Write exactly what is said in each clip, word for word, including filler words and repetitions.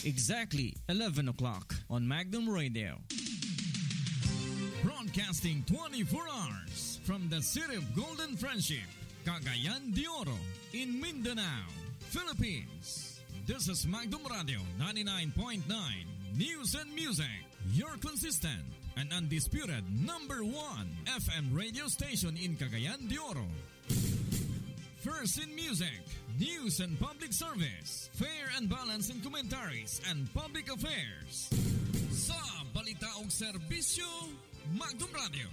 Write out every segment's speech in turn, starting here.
Exactly eleven o'clock on Magnum Radio. Broadcasting twenty-four hours from the city of Golden Friendship, Cagayan de Oro, in Mindanao, Philippines. This is Magnum Radio ninety-nine point nine News and Music, your consistent and undisputed number one F M radio station in Cagayan de Oro. First in music, news and public service, fair and balanced in commentaries and public affairs. Sa balita og serbisyo, Magnum Radio.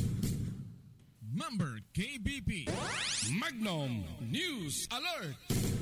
Member K B P. Magnum News Alert.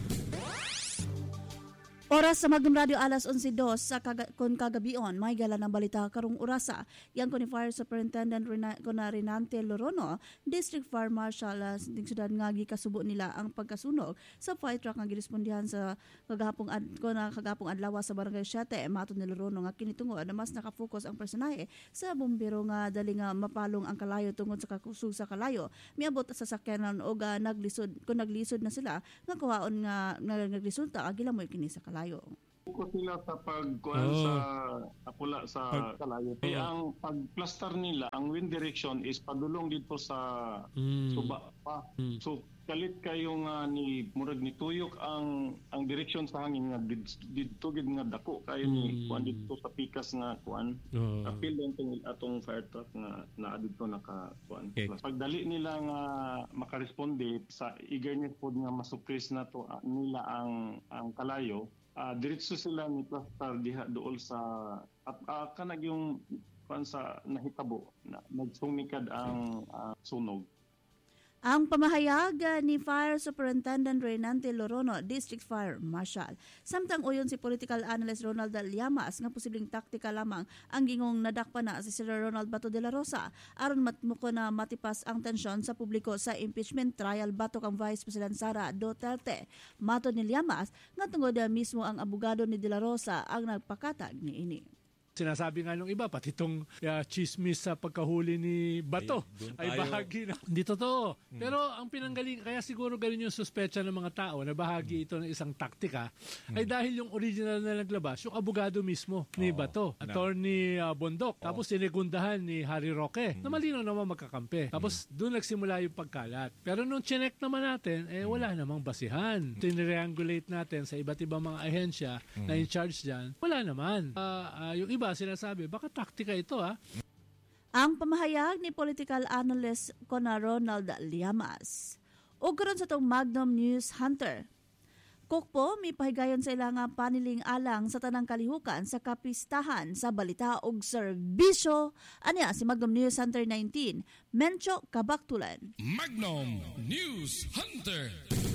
Oras sa Magnum Radio alas onse dos sa kaga, kon kagabion, may gala ng balita karong orasa. Yan ko ni Fire Superintendent Rina, Kona Renante Lorono, District Fire Marshal uh, ng syudad nga gikasubo nila ang pagkasunog sa fire truck nga girespondihan sa kagahapong ad, kona kagahapong adlaw sa Barangay Siete. Matud ni Lorono nga kinitungo na mas nakafocus ang personahe sa bumbero nga dali nga mapalong ang kalayo tungod sa kakusog sa kalayo. Miabot sa sakyanan og uh, naglisod kung naglisod na sila nga kuhaon nga nagresulta gilamoy kini sa kalayo. Focus nila sa pagkuhan oh. sa apula sa Pag, kalayo. Kaya ang pagplaster nila, ang wind direction is padulong dito sa mm. suba pa. Mm. So kalit kayo nga ni murag ni tuyok ang ang direction sa hangin nga dito gid nga dako kayo mm. ni kuan dito sa pikas nga kuan. Oh. Apil lang tong atong fire truck nga naa dito naka kuan. Okay. Pagdali nila nga makaresponde sa eagerness pod nga masuppress na to uh, nila ang ang kalayo. Uh, diretso sila ni plaster diha dool sa at uh, kanag yung pan sa nahitabo na nagsumikad ang uh, sunog. Ang pamahayag ni Fire Superintendent Renante Lorono, District Fire Marshal. Samtang uyon si political analyst Ronald Llamas nga posibleng taktika lamang ang gingong nadakpa na si Sir Ronald Bato de la Rosa aron matmuko na matipas ang tensyon sa publiko sa impeachment trial batok ang Vice President Sara Duterte. Matod ni Llamas nga tungod mismo ang abogado ni de la Rosa ang nagpakatag niini. Sinasabi nga nung iba, pati itong uh, chismis sa pagkahuli ni Bato ay, ay bahagi na. Hindi totoo. Hmm. Pero ang pinanggaling, kaya siguro ganun yung suspecha ng mga tao na bahagi ito ng isang taktika, hmm. ay dahil yung original na naglabas, yung abogado mismo ni oh, Bato, Attorney uh, Bondok. Oh. Tapos sinegundahan ni Harry Roque, hmm. na malinaw naman magkakampi. Tapos hmm. doon nagsimula yung pagkalat. Pero nung chinek naman natin, eh wala hmm. namang basihan. Tinreangulate natin sa iba't ibang mga ahensya hmm. na in charge dyan, wala naman. Uh, uh, yung iba, sinasabi, baka taktika ito ha? Ang pamahayag ni political analyst Kona Ronald Llamas. O karon sa itong Magnum News Hunter. Kukpo, may pahigayon sa ilang paniling alang sa tanang kalihukan sa kapistahan sa balita og serbisyo. Anya si Magnum News Hunter nineteen, Mencho Kabaktulan. Magnum News Hunter.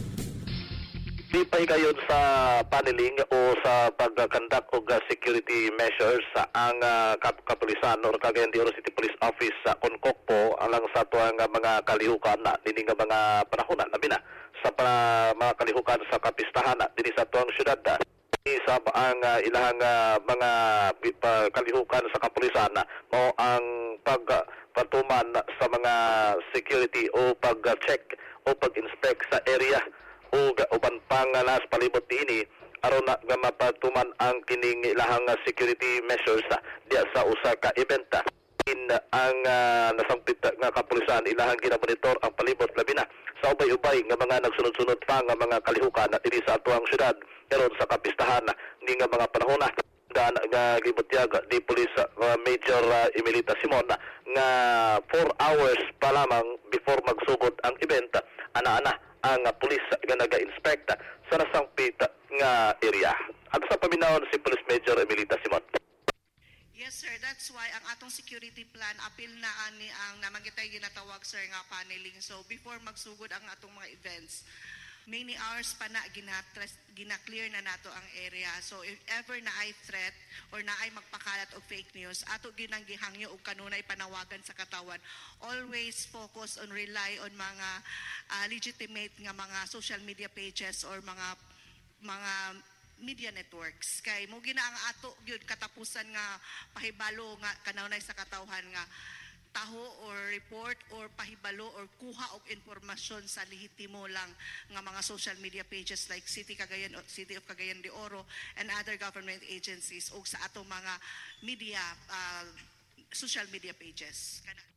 Di pahigayon sa paneling o sa pag-conduct og security measures sa ang uh, kap- kapulisan or Cagayan de Oro City Police Office sa Concocpo alang sa tuang uh, mga kalihukan na dini nga mga panahon na labi na sa para, mga kalihukan sa kapistahan na dini sa tuang syudad na isa ang uh, ilang uh, mga uh, kalihukan sa kapulisan na mo ang pag uh, patuman sa mga security o pag-check uh, o pag-inspect sa area o uban pang nas palibot ini aron na nga mapatuman ang kining ilahang security measures uh, diya sa usa ka event uh, in uh, ang uh, nasampit nga kapulisan ilahang ginamonitor ang palibot labi na sa ubay-ubay nga mga nagsunod-sunod pa nga mga kalihukan na diri sa atuang syudad karon sa kapistahan uh, ni nga mga panahon na nga, nga gibutyag di Police uh, Major uh, Emilita Simon uh, nga four hours pa lamang before magsugod ang event uh, ana-ana ang uh, pulis nga naga-inspect uh, sa nasampit uh, nga area. At sa paminawon si Police Major Emilita Simon. Yes sir, that's why ang atong security plan apil na ani ang namangitay ginatawag sir nga paneling. So before magsugod ang atong mga events, many hours pa na gina-clear na nato ang area. So if ever na ay threat or na ay magpakalat og fake news, ato ginang gihangyo og kanunay panawagan sa katawan. Always focus on rely on mga uh, legitimate nga mga social media pages or mga mga media networks. Kay mo gina ang ato gyud katapusan nga pahibalo nga kanunay sa katawhan nga taho or report or pahibalo or kuha og impormasyon sa lehitimo lang nga mga social media pages like City Cagayan City of Cagayan de Oro and other government agencies o sa atong mga media uh, social media pages.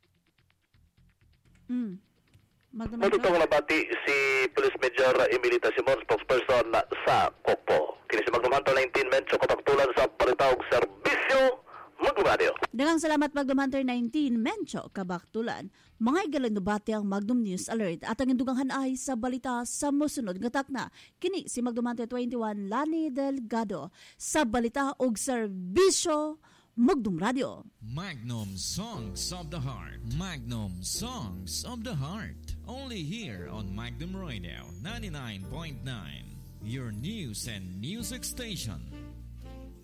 Mm. Matutong nabati si Police Major Emilita Simon, spokesperson sa Kokpo. Kini si Magdumhanto nineteen Mencho kapagtulan sa Paritawag Serbisyo Magdum Radio. Daghang salamat Magdum Hunter nineteen Mencho kabaktulan. Mga igalan nubati ang Magdum News Alert at ang indugang hanay sa balita sa musunod nga takna. Kini si Magdum Hunter twenty-one Lani Delgado sa balita og serbisyo Magdum Radio. Magnum Songs of the Heart. Magnum Songs of the Heart. Only here on Magnum Radio ninety-nine point nine. Your news and music station.